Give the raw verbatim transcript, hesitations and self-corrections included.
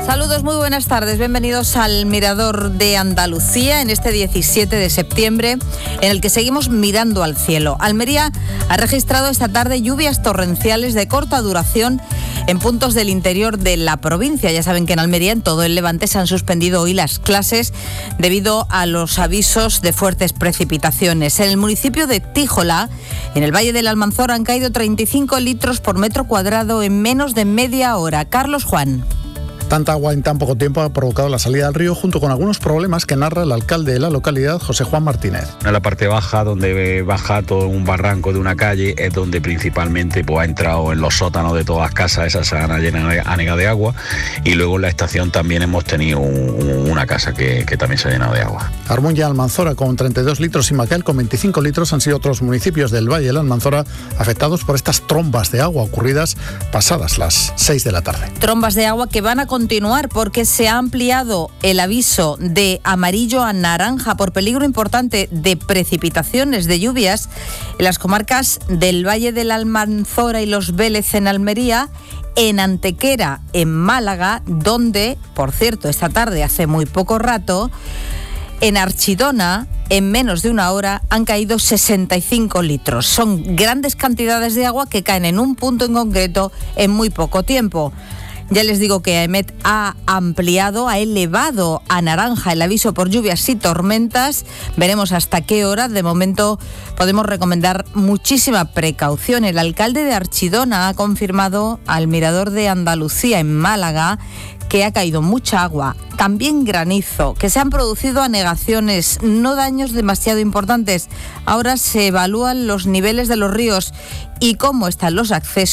Saludos, muy buenas tardes. Bienvenidos al Mirador de Andalucía en este diecisiete de septiembre, en el que seguimos mirando al cielo. Almería ha registrado esta tarde lluvias torrenciales de corta duración en puntos del interior de la provincia. Ya saben que en Almería, en todo el Levante, se han suspendido hoy las clases debido a los avisos de fuertes precipitaciones. En el municipio de Tíjola, en el Valle del Almanzora, han caído treinta y cinco litros por metro cuadrado en menos de media hora. Carlos Juan. Tanta agua en tan poco tiempo ha provocado la salida al río, junto con algunos problemas que narra el alcalde de la localidad, José Juan Martínez. En la parte baja, donde baja todo un barranco de una calle, es donde principalmente pues, ha entrado en los sótanos de todas las casas esa sagana llena anega de agua, y luego en la estación también hemos tenido un, una casa que, que también se ha llenado de agua. Armuña y Almanzora con treinta y dos litros y Macael con veinticinco litros han sido otros municipios del Valle del Almanzora afectados por estas trombas de agua ocurridas pasadas las seis de la tarde. Trombas de agua que van a continuar porque se ha ampliado el aviso de amarillo a naranja por peligro importante de precipitaciones, de lluvias, en las comarcas del Valle del Almanzora y Los Vélez en Almería, en Antequera en Málaga, donde, por cierto, esta tarde, hace muy poco rato, en Archidona, en menos de una hora, han caído sesenta y cinco litros. Son grandes cantidades de agua que caen en un punto en concreto en muy poco tiempo. Ya les digo que AEMET ha ampliado, ha elevado a naranja el aviso por lluvias y tormentas. Veremos hasta qué hora. De momento podemos recomendar muchísima precaución. El alcalde de Archidona ha confirmado al Mirador de Andalucía en Málaga que ha caído mucha agua, también granizo, que se han producido anegaciones, no daños demasiado importantes. Ahora se evalúan los niveles de los ríos y cómo están los accesos